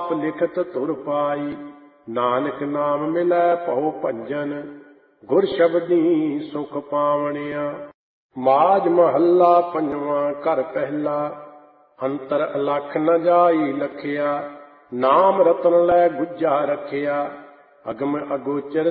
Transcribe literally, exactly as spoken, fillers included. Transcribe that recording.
आप लिखत तुर पाई। नानक नाम मिलै भव भंजन, गुर शब्दी सुख पावणिया। माज महला पंजवां घर पहला, अंतर अलख न जाई लखिया। नाम रतन लै गुज्जा रखिया, अगम अगोचर